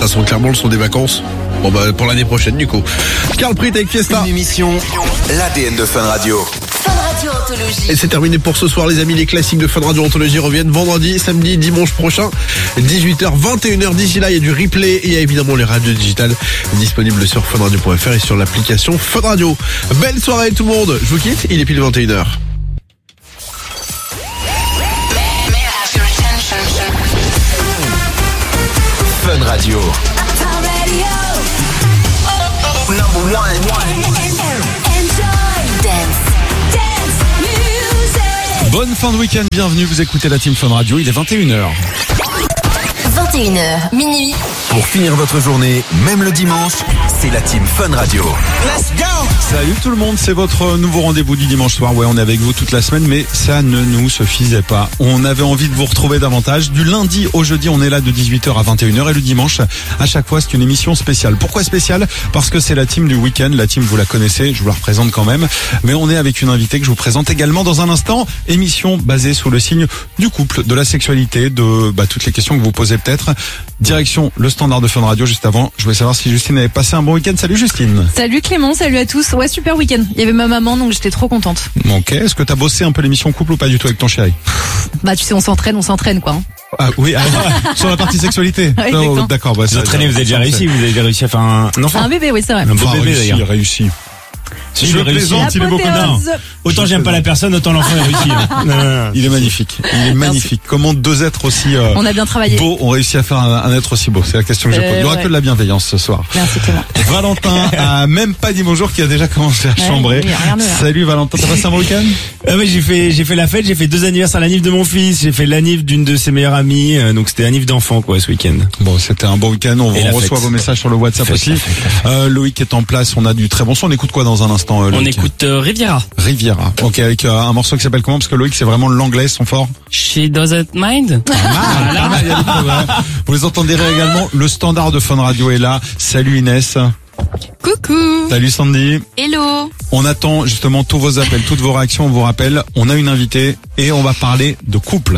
Ça sent clairement le son des vacances. Bon bah pour l'année prochaine du coup. Carl Pritt avec Fiesta. Une émission, l'ADN de Fun Radio. Fun Radio Anthologie. Et c'est terminé pour ce soir les amis, les classiques de Fun Radio Anthologie reviennent vendredi, samedi, dimanche prochain, 18h, 21h. D'ici là il y a du replay et il y a évidemment les radios digitales disponibles sur funradio.fr et sur l'application Fun Radio. Belle soirée tout le monde, je vous quitte, il est pile 21h. Fun Radio. Number one. Bonne fin de week-end, bienvenue, vous écoutez la Team Fun Radio, il est 21h. 21h, minuit. Pour finir votre journée, même le dimanche, c'est la Team Fun Radio. Let's go! Salut tout le monde, c'est votre nouveau rendez-vous du dimanche soir. Ouais, on est avec vous toute la semaine, mais ça ne nous suffisait pas. On avait envie de vous retrouver davantage. Du lundi au jeudi, on est là de 18h à 21h et le dimanche, à chaque fois, c'est une émission spéciale. Pourquoi spéciale? Parce que c'est la team du week-end. La team, vous la connaissez, je vous la représente quand même. Mais on est avec une invitée que je vous présente également dans un instant. Émission basée sous le signe du couple, de la sexualité, de toutes les questions que vous posez peut-être. Direction le standard de Fun Radio. Juste avant, je voulais savoir si Justine avait passé un bon week-end. Salut Justine. Salut Clément, salut à tous. Ouais, super week-end. Il y avait ma maman, donc j'étais trop contente. Ok, est-ce que t'as bossé un peu l'émission couple ou pas du tout avec ton chéri? Bah tu sais, on s'entraîne quoi. Ah oui, sur la partie sexualité. Ouais, Oh, d'accord. Bah, Vous entraînez, vous avez déjà réussi, vous avez réussi à faire un enfant. Un bébé, oui, c'est vrai. Un beau bébé réussi, d'ailleurs. réussi. Si Je j'ai réussi. plaisante, il est beau comme un. Autant j'aime pas la personne, autant l'enfant est réussi. Non. Il est magnifique. Il est magnifique. Comment deux êtres aussi On a bien travaillé. beaux ont réussi à faire un être aussi beau? C'est la question que je pose. Il y aura que de la bienveillance ce soir. Merci Clément. Valentin a même pas dit bonjour, qui a déjà commencé à chambrer. oui, regarde-le, là. Salut Valentin, t'as passé un bon week-end? Ah oui, j'ai fait la fête, j'ai fait 2 anniversaires, l'anniv de mon fils, j'ai fait l'anniv d'une de ses meilleures amies, donc c'était anniv d'enfant quoi ce week-end. Bon, c'était un bon week-end. On Et la reçoit fête. vos messages sur le WhatsApp La aussi. fête, la fête. Loïc est en place. On a du très bon son. On écoute quoi dans un instant, Loïc? On écoute Riviera. Riviera. Ok, avec un morceau qui s'appelle comment? Parce que Loïc, c'est vraiment l'anglais, son fort. She doesn't mind. Pas mal, il y a du progrès. Vous les entendrez également. Le standard de Fun Radio est là. Salut Inès. Coucou. Salut Sandy. Hello. On attend justement tous vos appels, toutes vos réactions. On vous rappelle, on a une invitée et on va parler de couple.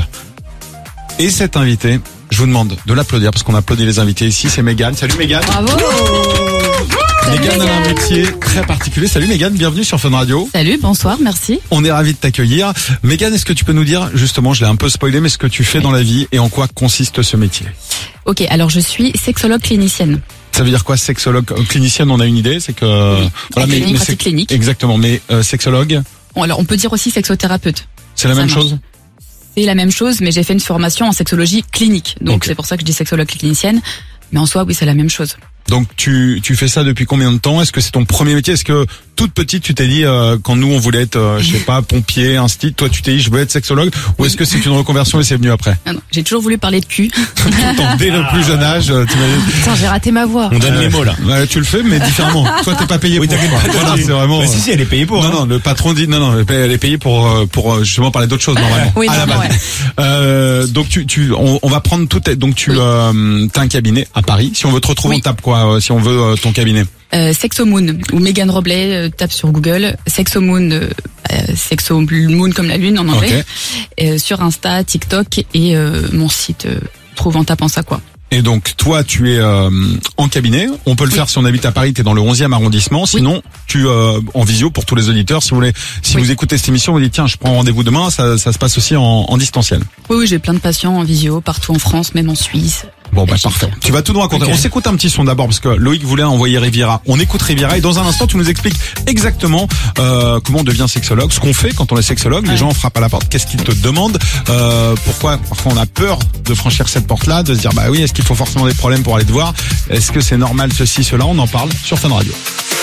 Et cette invitée, je vous demande de l'applaudir parce qu'on applaudit les invités ici. C'est Mégane. Salut Mégane. Bravo. Salut, Mégane a un Mégane. métier très particulier. Salut Mégane, bienvenue sur Fun Radio. Salut, bonsoir, merci. On est ravis de t'accueillir. Mégane, est-ce que tu peux nous dire, justement, je l'ai un peu spoilé, mais ce que tu fais dans la vie et en quoi consiste ce métier? Ok, alors je suis sexologue clinicienne. Ça veut dire quoi, sexologue clinicienne? On a une idée, c'est que Oui. Une pratique clinique. Exactement, mais sexologue, Bon, alors on peut dire aussi sexothérapeute. c'est la Ça même marche. chose? C'est la même chose, mais j'ai fait une formation en sexologie clinique. Donc Ok. c'est pour ça que je dis sexologue clinicienne. Mais en soi, oui, c'est la même chose. Donc tu fais ça depuis combien de temps? Est-ce que c'est ton premier métier? Est-ce que toute petite tu t'es dit quand nous on voulait être je sais pas pompier, instit, toi tu t'es dit je veux être sexologue, ou est-ce que c'est une reconversion et c'est venu après? Ah non, j'ai toujours voulu parler de cul. Tout le temps, dès le plus jeune âge, t'imagines? Putain, j'ai raté ma voix. On donne les mots là. Ouais, tu le fais mais différemment. Toi t'es pas payé Oui, pour. t'inquiète quoi. pas, Voilà, c'est vraiment. Bah, si, elle est payée pour. Non, hein. non, le patron dit non, elle est payée pour justement parler d'autres choses normalement. Oui, à la non, base. Donc on va prendre tout. Donc tu t'as un cabinet à Paris. Si on veut te retrouver, Oui. on tape quoi? Si on veut ton cabinet. Sexomoon ou Megan Robley, tape sur Google. Sexomoon, Sexomoon comme la lune en anglais. Sur Insta, TikTok et mon site. Trouve en tapant ça quoi. Et donc toi tu es en cabinet, on peut le faire si on habite à Paris, tu es dans le 11e arrondissement, sinon tu en visio pour tous les auditeurs, si vous voulez, si Oui. vous écoutez cette émission, vous dites tiens, je prends rendez-vous demain, ça se passe aussi en distanciel. Oui, j'ai plein de patients en visio partout en France, même en Suisse. Bon bah Belgique. parfait. Tu vas tout nous raconter. Ok. On s'écoute un petit son d'abord parce que Loïc voulait envoyer Riviera. On écoute Riviera et dans un instant tu nous expliques exactement comment on devient sexologue, ce qu'on fait quand on est sexologue. Les gens frappent à la porte, qu'est-ce qu'ils te demandent, pourquoi parfois on a peur de franchir cette porte-là, de se dire bah oui, est-ce qu'il faut forcément des problèmes pour aller te voir, est-ce que c'est normal ceci, cela, on en parle sur Fun Radio.